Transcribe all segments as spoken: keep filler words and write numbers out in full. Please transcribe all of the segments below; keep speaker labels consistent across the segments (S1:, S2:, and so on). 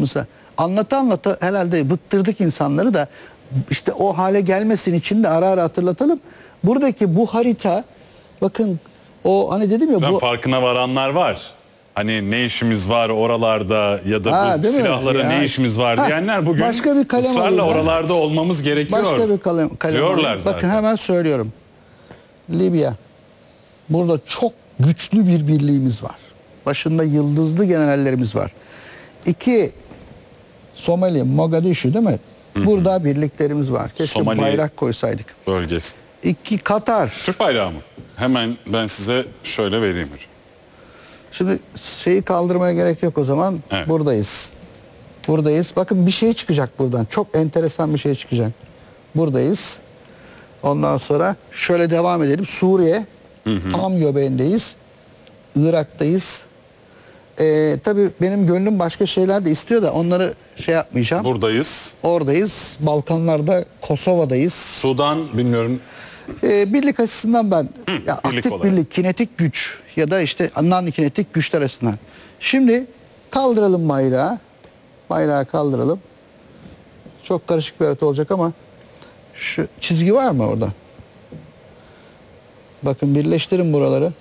S1: başkanımıza. Anlata anlata herhalde bıktırdık insanları da, işte o hale gelmesin için de ara ara hatırlatalım. Buradaki bu harita, bakın o hani dedim ya,
S2: Ben
S1: bu
S2: farkına varanlar var. Hani ne işimiz var oralarda ya da
S1: Ha,
S2: bu
S1: değil mi?
S2: silahlara
S1: Ya.
S2: ne işimiz var
S1: Ha,
S2: diyenler bugün
S1: başka bir kalem
S2: ısrarla
S1: alayım ben.
S2: oralarda olmamız gerekiyor.
S1: başka bir kalem, kalem
S2: diyorlar
S1: alayım.
S2: zaten.
S1: Bakın hemen söylüyorum. Libya. Burada çok güçlü bir birliğimiz var. Başında yıldızlı generallerimiz var. İki, Somali, Mogadishu değil mi? Burada birliklerimiz var. Keşke
S2: Somali
S1: bayrak koysaydık.
S2: bölgesi.
S1: İki, Katar.
S2: Türk bayrağı mı? Hemen ben size şöyle vereyim hocam.
S1: Şimdi şeyi kaldırmaya gerek yok o zaman.
S2: Evet.
S1: Buradayız. Buradayız. Bakın bir şey çıkacak buradan. Çok enteresan bir şey çıkacak. Buradayız. Ondan sonra şöyle devam edelim. Suriye. Hı hı. Tam göbeğindeyiz. Irak'tayız. Ee, tabii benim gönlüm başka şeyler de istiyor da onları şey yapmayacağım.
S2: Buradayız.
S1: Oradayız. Balkanlarda, Kosova'dayız.
S2: Sudan bilmiyorum.
S1: Ee, birlik açısından ben
S2: Hı,
S1: ya
S2: birlik
S1: aktif
S2: olarak.
S1: birlik, kinetik güç ya da işte non-kinetik güçler açısından. Şimdi kaldıralım bayrağı. Bayrağı kaldıralım. Çok karışık bir harita olacak ama şu çizgi var mı orada? Bakın birleştirin buraları.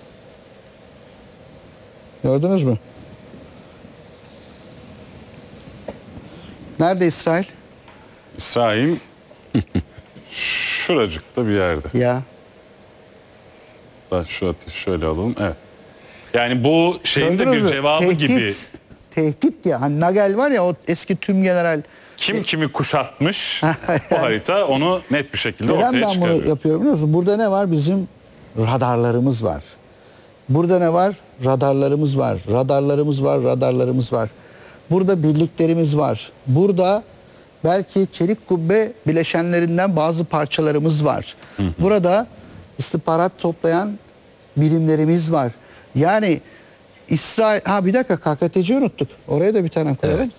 S1: Gördünüz mü? Nerede İsrail?
S2: İsrail şuracıkta bir yerde.
S1: Ya.
S2: Da şu ateşi şöyle alalım. Evet. Yani bu şeyin de
S1: Gördünüz
S2: bir
S1: mü?
S2: cevabı
S1: Tehdit,
S2: gibi.
S1: Tehdit ya. Hani Nagel var ya, o eski tüm general.
S2: Kim kimi kuşatmış bu harita onu net bir şekilde
S1: Neden
S2: ortaya
S1: ben
S2: çıkarıyor.
S1: bunu yapıyorum biliyor musun? Burada ne var? Bizim radarlarımız var. Burada ne var? Radarlarımız var. Radarlarımız var. Radarlarımız var. Burada birliklerimiz var. Burada belki çelik kubbe bileşenlerinden bazı parçalarımız var. Hı hı. Burada istihbarat toplayan birimlerimiz var. Yani İsrail... Ha bir dakika, K K T C'yi unuttuk. Oraya da bir tane koyalım. Evet.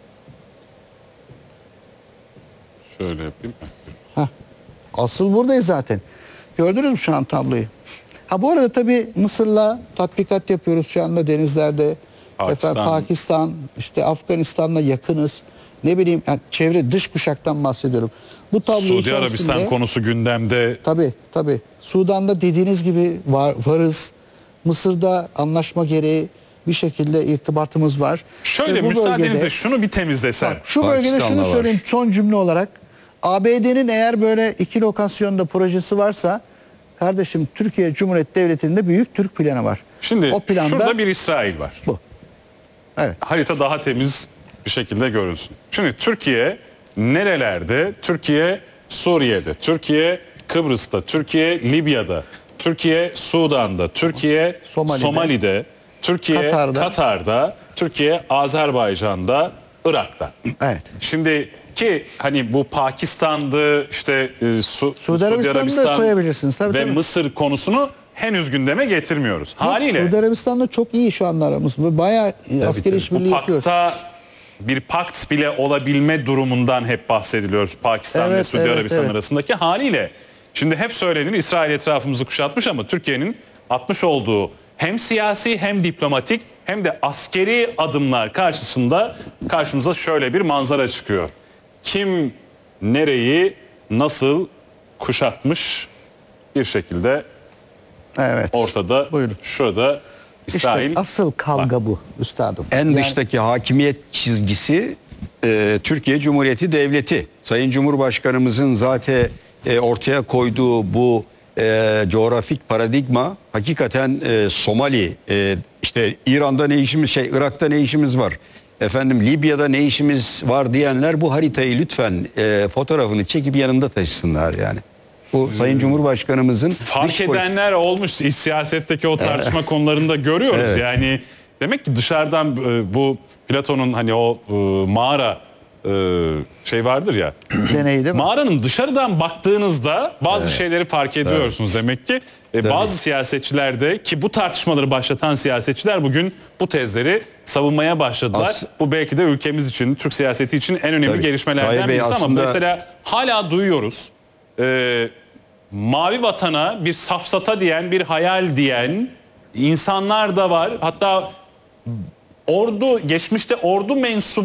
S2: Şöyle yapayım.
S1: Heh. Asıl buradayız zaten. Gördünüz mü şu an tabloyu? Ha bu arada tabii Mısır'la tatbikat yapıyoruz şu anda denizlerde.
S2: Pakistan.
S1: Efendim, Pakistan, işte Afganistan'la yakınız. Ne bileyim, yani çevre dış kuşaktan bahsediyorum. Bu tablo
S2: Suudi
S1: içerisinde,
S2: Arabistan konusu gündemde.
S1: Tabii tabii. Sudan'da dediğiniz gibi var, varız. Mısır'da anlaşma gereği bir şekilde irtibatımız var.
S2: Şöyle
S1: Ve bu
S2: müsaadenizle
S1: bölgede,
S2: şunu bir temizlesem.
S1: bak, şu bölgede şunu
S3: Pakistan'da var.
S1: söyleyeyim son cümle olarak. A B D'nin eğer böyle iki lokasyonda projesi varsa, kardeşim, Türkiye Cumhuriyeti Devleti'nde büyük Türk planı var.
S2: Şimdi
S1: o planda
S2: şurada bir İsrail var.
S1: bu. Evet.
S2: Harita daha temiz bir şekilde görünsün. Şimdi Türkiye nerelerde? Türkiye Suriye'de, Türkiye Kıbrıs'ta, Türkiye Libya'da, Türkiye Sudan'da, Türkiye
S1: Somali'de,
S2: Somali'de, Türkiye
S1: Katar'da.
S2: Katar'da, Türkiye Azerbaycan'da, Irak'ta.
S1: Evet.
S2: Şimdi ki hani bu Pakistan'dı, işte e, Su,
S1: Suudi Arabistan'ı da koyabilirsiniz, tabii,
S2: ve
S1: tabii.
S2: Mısır konusunu henüz gündeme getirmiyoruz. Haliyle
S1: Suudi Arabistan'da çok iyi şu anda aramız. Bayağı askeri
S3: tabii.
S1: işbirliği
S2: bu
S1: yapıyoruz.
S2: pakta bir pakt bile olabilme durumundan hep bahsediliyoruz Pakistan ve
S1: Evet,
S2: Suudi
S1: evet,
S2: Arabistan
S1: evet.
S2: arasındaki haliyle. Şimdi hep söylenir İsrail etrafımızı kuşatmış ama Türkiye'nin atmış olduğu hem siyasi hem diplomatik hem de askeri adımlar karşısında karşımıza şöyle bir manzara çıkıyor. Kim nereyi nasıl kuşatmış bir şekilde
S1: Evet.
S2: ortada.
S1: Buyurun.
S2: Şurada İsrail.
S1: İşte asıl kavga bu üstadım.
S3: En
S1: Yani
S3: dıştaki hakimiyet çizgisi e, Türkiye Cumhuriyeti Devleti. Sayın Cumhurbaşkanımızın zaten e, ortaya koyduğu bu e, coğrafik paradigma hakikaten e, Somali, e, işte İran'da ne işimiz, şey Irak'ta ne işimiz var, efendim Libya'da ne işimiz var diyenler bu haritayı lütfen e, fotoğrafını çekip yanında taşısınlar yani. Bu Sayın Cumhurbaşkanımızın
S2: Fark
S3: dış politik-
S2: edenler olmuş iç siyasetteki o tartışma konularında görüyoruz.
S3: Evet.
S2: Yani demek ki dışarıdan e, bu Platon'un hani o e, mağara e, şey vardır ya.
S1: deneyi değil mi?
S2: Mağaranın dışarıdan baktığınızda bazı şeyleri fark ediyorsunuz demek ki. E, bazı siyasetçiler de, ki bu tartışmaları başlatan siyasetçiler bugün bu tezleri savunmaya başladılar.
S3: As-
S2: bu belki de ülkemiz için, Türk siyaseti için en önemli
S3: Tabii.
S2: gelişmelerden
S3: Tayyip Bey
S2: birisi
S3: aslında-
S2: ama mesela hala duyuyoruz. E, mavi vatana bir safsata diyen, bir hayal diyen insanlar da var. Hatta ordu, geçmişte ordu mensubu